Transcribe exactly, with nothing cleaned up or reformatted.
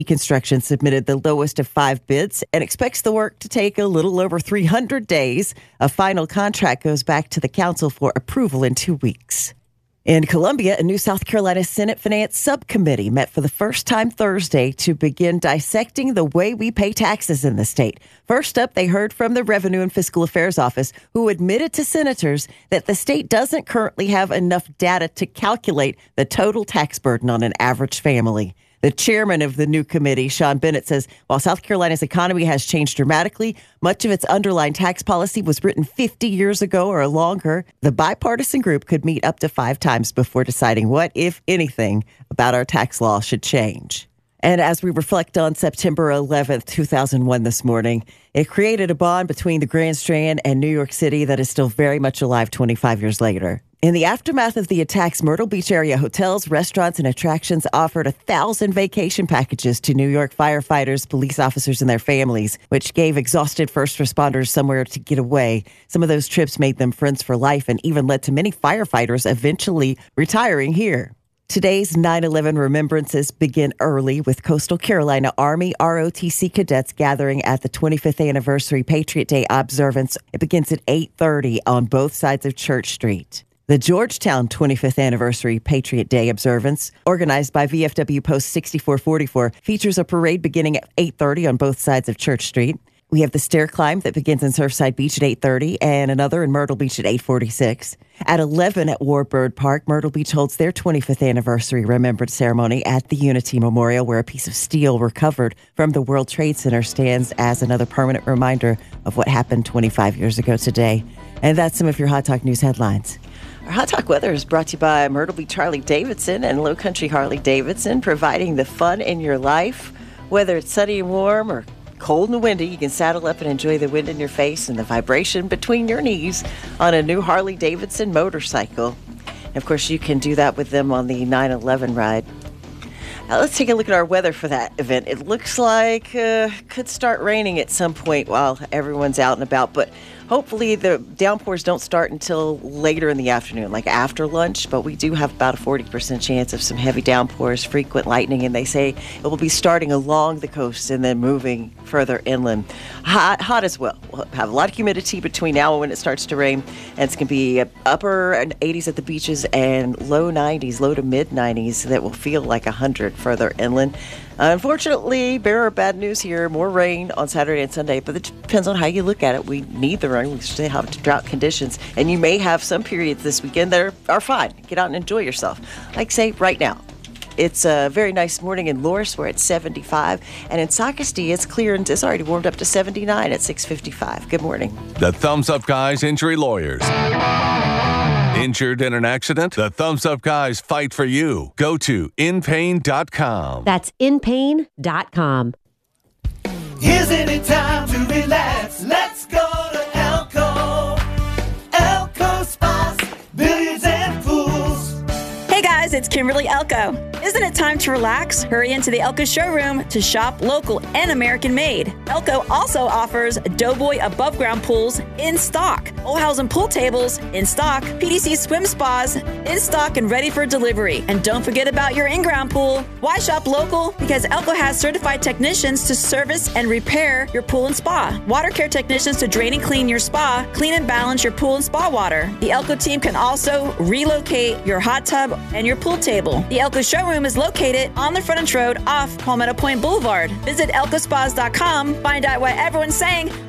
Construction submitted the lowest of five bids and expects the work to take a little over three hundred days. A final contract goes back to the council for approval in two weeks. In Columbia, a new South Carolina Senate Finance Subcommittee met for the first time Thursday to begin dissecting the way we pay taxes in the state. First up, they heard from the Revenue and Fiscal Affairs Office, who admitted to senators that the state doesn't currently have enough data to calculate the total tax burden on an average family. The chairman of the new committee, Sean Bennett, says while South Carolina's economy has changed dramatically, much of its underlying tax policy was written fifty years ago or longer. The bipartisan group could meet up to five times before deciding what, if anything, about our tax law should change. And as we reflect on September eleventh, two thousand one this morning, it created a bond between the Grand Strand and New York City that is still very much alive twenty-five years later. In the aftermath of the attacks, Myrtle Beach area hotels, restaurants, and attractions offered a thousand vacation packages to New York firefighters, police officers, and their families, which gave exhausted first responders somewhere to get away. Some of those trips made them friends for life and even led to many firefighters eventually retiring here. Today's nine eleven remembrances begin early with Coastal Carolina Army R O T C cadets gathering at the twenty-fifth anniversary Patriot Day observance. It begins at eight thirty on both sides of Church Street. The Georgetown twenty-fifth Anniversary Patriot Day observance, organized by V F W Post sixty-four forty-four, features a parade beginning at eight thirty on both sides of Church Street. We have the stair climb that begins in Surfside Beach at eight thirty and another in Myrtle Beach at eight forty-six. At eleven at Warbird Park, Myrtle Beach holds their twenty-fifth Anniversary Remembrance Ceremony at the Unity Memorial, where a piece of steel recovered from the World Trade Center stands as another permanent reminder of what happened twenty-five years ago today. And that's some of your Hot Talk News headlines. Our Hot Talk weather is brought to you by Myrtle Beach Harley-Davidson and Low Country Harley-Davidson, providing the fun in your life. Whether it's sunny and warm or cold and windy, you can saddle up and enjoy the wind in your face and the vibration between your knees on a new Harley-Davidson motorcycle. And of course, you can do that with them on the nine eleven ride. Now, let's take a look at our weather for that event. It looks like uh, could start raining at some point while everyone's out and about, but hopefully the downpours don't start until later in the afternoon, like after lunch, but we do have about a forty percent chance of some heavy downpours, frequent lightning, and they say it will be starting along the coast and then moving further inland. Hot, hot as well. We'll have a lot of humidity between now and when it starts to rain, and it's going to be upper eighties at the beaches and low nineties, low to mid nineties that will feel like one hundred further inland. Unfortunately, bearer of bad news here, more rain on Saturday and Sunday, but it depends on how you look at it. We need the rain. We still have drought conditions, and you may have some periods this weekend that are, are fine. Get out and enjoy yourself. Like, say, right now. It's a very nice morning in Loris. We're at seventy-five, and in Socastee, it's clear and it's already warmed up to seventy-nine at six fifty-five. Good morning. The Thumbs Up Guys Injury Lawyers. Injured in an accident? The Thumbs Up Guys fight for you. Go to in pain dot com. That's in pain dot com. Isn't it time to relax? Let's go to Elko. Elko Spas, Billiards and Pools. Hey guys, it's Kimberly Elko. Isn't it time to relax? Hurry into the Elko showroom to shop local and American made. Elko also offers Doughboy above ground pools in stock, Ohlhausen pool tables in stock, P D C swim spas in stock and ready for delivery. And don't forget about your in-ground pool. Why shop local? Because Elko has certified technicians to service and repair your pool and spa. Water care technicians to drain and clean your spa, clean and balance your pool and spa water. The Elko team can also relocate your hot tub and your pool table. The Elko showroom is located on the frontage road off Palmetto Point Boulevard. Visit elko spas dot com. Find out why everyone's saying